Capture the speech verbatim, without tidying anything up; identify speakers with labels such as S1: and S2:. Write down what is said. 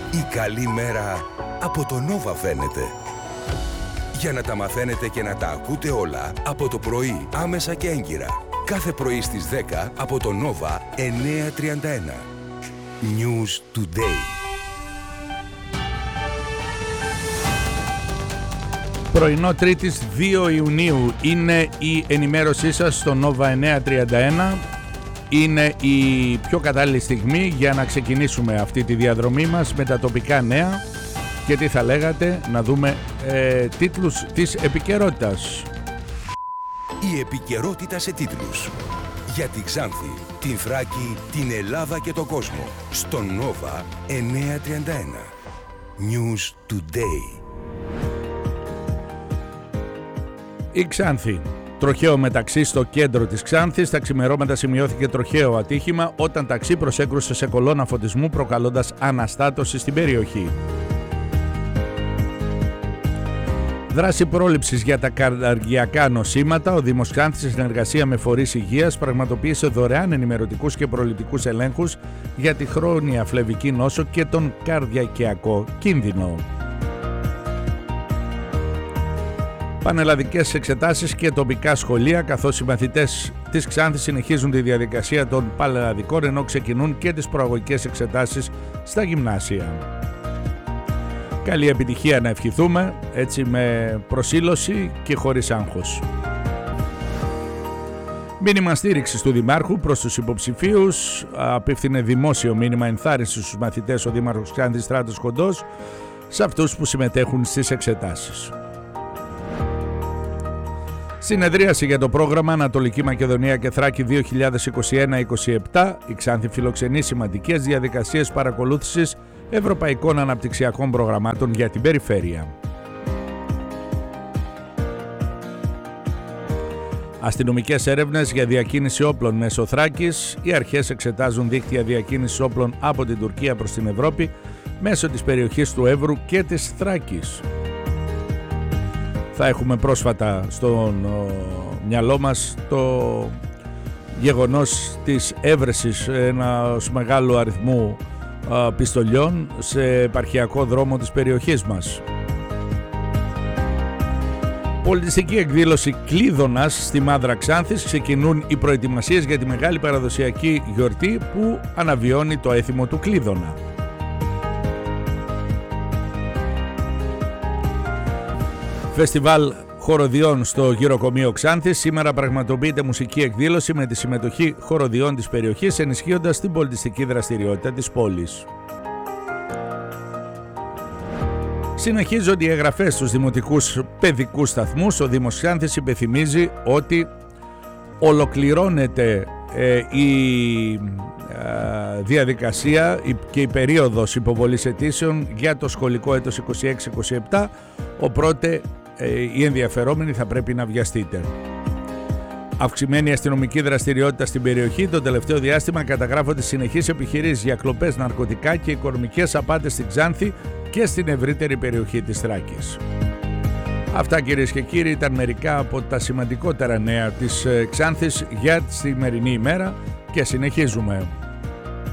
S1: Η καλή μέρα από το Nova φαίνεται. Για να τα μαθαίνετε και να τα ακούτε όλα από το πρωί, άμεσα και έγκυρα. Κάθε πρωί στις δέκα από το Nova εννιακόσια τριάντα ένα. News Today.
S2: Πρωινό Τρίτης δύο Ιουνίου είναι η ενημέρωσή σας στο Nova εννιακόσια τριάντα ένα. Είναι η πιο κατάλληλη στιγμή για να ξεκινήσουμε αυτή τη διαδρομή μας με τα τοπικά νέα και τι θα λέγατε, να δούμε ε, τίτλους της επικαιρότητας.
S1: Η επικαιρότητα σε τίτλους. Για τη Ξάνθη, την Θράκη, την Ελλάδα και τον κόσμο. Στο Nova εννιακόσια τριάντα ένα. News Today.
S2: Η Ξάνθη. Τροχαίο μεταξύ στο κέντρο της Ξάνθης. Τα ξημερώματα σημειώθηκε τροχαίο ατύχημα όταν ταξί προσέκρουσε σε κολόνα φωτισμού προκαλώντας αναστάτωση στην περιοχή. Δράση πρόληψης για τα καρδιακά νοσήματα. Ο Δήμος Ξάνθης, σε συνεργασία με φορείς υγείας, πραγματοποίησε δωρεάν ενημερωτικούς και προληπτικούς ελέγχους για τη χρόνια φλεβική νόσο και τον καρδιακιακό κίνδυνο. Πανελλαδικές εξετάσεις και τοπικά σχολεία, καθώς οι μαθητές της Ξάνθης συνεχίζουν τη διαδικασία των πανελλαδικών, ενώ ξεκινούν και τις προαγωγικές εξετάσεις στα γυμνάσια. Καλή επιτυχία να ευχηθούμε, έτσι με προσήλωση και χωρίς άγχος. Μήνυμα στήριξης του Δημάρχου προς τους υποψηφίους. Απίφθινε δημόσιο μήνυμα ενθάρρυνσης στους μαθητές ο Δήμαρχος Ξάνθης Στράτος Κοντός, σε αυτούς που συμμετέχουν στις εξετάσεις. Συνεδρίαση για το πρόγραμμα Ανατολική Μακεδονία και Θράκη δύο χιλιάδες είκοσι ένα είκοσι επτά. Η Ξάνθη φιλοξενεί σημαντικές διαδικασίες παρακολούθησης ευρωπαϊκών αναπτυξιακών προγραμμάτων για την περιφέρεια. Αστυνομικές έρευνες για διακίνηση όπλων μέσω Θράκης. Οι αρχές εξετάζουν δίκτυα διακίνησης όπλων από την Τουρκία προς την Ευρώπη μέσω της περιοχής του Εύρου και της Θράκης. Θα έχουμε πρόσφατα στον ο, μυαλό μας το γεγονός της έβρεσης ενός μεγάλου αριθμού α, πιστολιών σε επαρχιακό δρόμο της περιοχής μας. Πολιτιστική εκδήλωση Κλείδωνας στη Μάδρα Ξάνθης. Ξεκινούν οι προετοιμασίες για τη μεγάλη παραδοσιακή γιορτή που αναβιώνει το έθιμο του Κλείδωνα. Φεστιβάλ χοροδιών στο Γυροκομείο Ξάνθης. Σήμερα πραγματοποιείται μουσική εκδήλωση με τη συμμετοχή χοροδιών της περιοχής, ενισχύοντας την πολιτιστική δραστηριότητα της πόλης. Συνεχίζονται οι εγγραφές στους δημοτικούς παιδικούς σταθμούς. Ο Δήμος Ξάνθης υπενθυμίζει ότι ολοκληρώνεται ε, η ε, διαδικασία και η περίοδος υποβολής αιτήσεων για το σχολικό έτος είκοσι έξι είκοσι επτά, οπότε οι ενδιαφερόμενοι θα πρέπει να βιαστείτε. Αυξημένη αστυνομική δραστηριότητα στην περιοχή. Το τελευταίο διάστημα καταγράφονται συνεχείς επιχειρήσεις για κλοπές, ναρκωτικά και οικονομικές απάτες στην Ξάνθη και στην ευρύτερη περιοχή της Θράκης. Αυτά, κυρίες και κύριοι, ήταν μερικά από τα σημαντικότερα νέα της Ξάνθης για τη σημερινή ημέρα και συνεχίζουμε.